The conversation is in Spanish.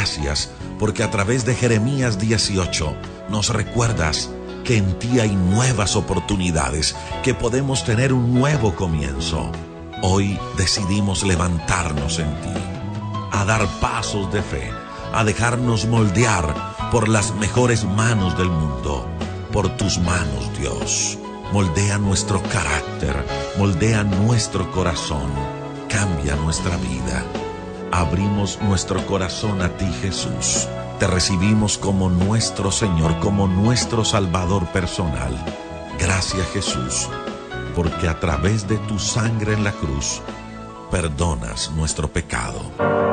Gracias porque a través de Jeremías 18 nos recuerdas que en ti hay nuevas oportunidades, que podemos tener un nuevo comienzo. Hoy decidimos levantarnos en ti, a dar pasos de fe, a dejarnos moldear por las mejores manos del mundo, por tus manos, Dios. Moldea nuestro carácter, moldea nuestro corazón, cambia nuestra vida. Abrimos nuestro corazón a ti, Jesús. Te recibimos como nuestro Señor, como nuestro Salvador personal. Gracias, Jesús, porque a través de tu sangre en la cruz perdonas nuestro pecado.